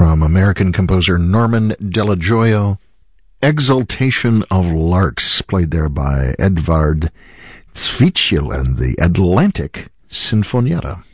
from American composer Norman Delajoyo. Exaltation of Larks, played there by Edvard Zwischel and the Atlantic Sinfonietta.